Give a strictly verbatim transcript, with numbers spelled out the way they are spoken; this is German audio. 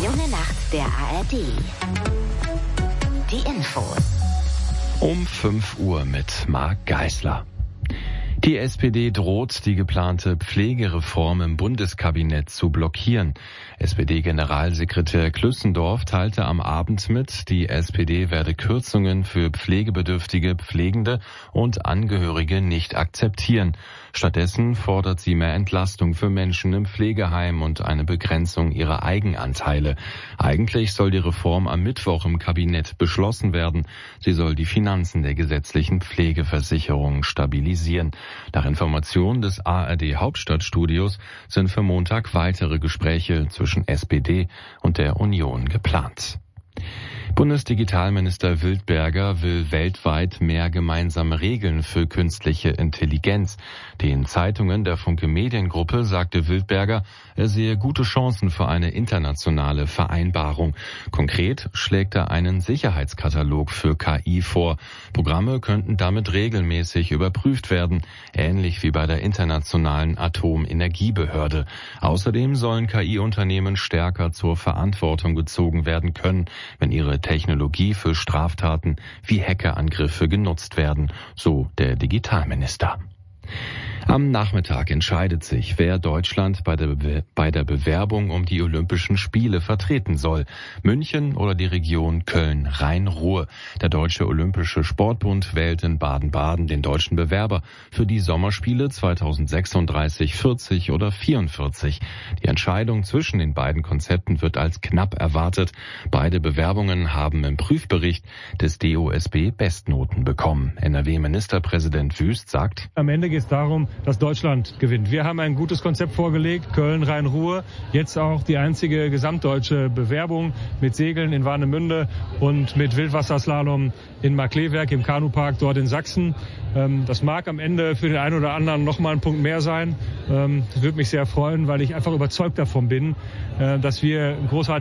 junge Nacht der A R D. Die Infos. Um fünf Uhr mit Marc Geisler. Die S P D droht, die geplante Pflegereform im Bundeskabinett zu blockieren. S P D-Generalsekretär Klüssendorf teilte am Abend mit, die S P D werde Kürzungen für pflegebedürftige Pflegende und Angehörige nicht akzeptieren. Stattdessen fordert sie mehr Entlastung für Menschen im Pflegeheim und eine Begrenzung ihrer Eigenanteile. Eigentlich soll die Reform am Mittwoch im Kabinett beschlossen werden. Sie soll die Finanzen der gesetzlichen Pflegeversicherungen stabilisieren. Nach Informationen des A R D-Hauptstadtstudios sind für Montag weitere Gespräche zwischen S P D und der Union geplant. Bundesdigitalminister Wildberger will weltweit mehr gemeinsame Regeln für künstliche Intelligenz. Den Zeitungen der Funke Mediengruppe sagte Wildberger, er sehe gute Chancen für eine internationale Vereinbarung. Konkret schlägt er einen Sicherheitskatalog für K I vor. Programme könnten damit regelmäßig überprüft werden, ähnlich wie bei der Internationalen Atomenergiebehörde. Außerdem sollen K I-Unternehmen stärker zur Verantwortung gezogen werden können, wenn ihre Technologie für Straftaten wie Hackerangriffe genutzt werden, so der Digitalminister. Am Nachmittag entscheidet sich, wer Deutschland bei der, Be- bei der Bewerbung um die Olympischen Spiele vertreten soll. München oder die Region Köln-Rhein-Ruhr. Der Deutsche Olympische Sportbund wählt in Baden-Baden den deutschen Bewerber für die Sommerspiele zweitausendsechsunddreißig, vierzig oder vierundvierzig. Die Entscheidung zwischen den beiden Konzepten wird als knapp erwartet. Beide Bewerbungen haben im Prüfbericht des D O S B Bestnoten bekommen. N R W-Ministerpräsident Wüst sagt: Am Ende geht es darum, dass Deutschland gewinnt. Wir haben ein gutes Konzept vorgelegt, Köln-Rhein-Ruhr, jetzt auch die einzige gesamtdeutsche Bewerbung mit Segeln in Warnemünde und mit Wildwasserslalom in Markleewerk im Kanupark dort in Sachsen. Das mag am Ende für den einen oder anderen noch mal ein Punkt mehr sein. Das würde mich sehr freuen, weil ich einfach überzeugt davon bin, dass wir großartig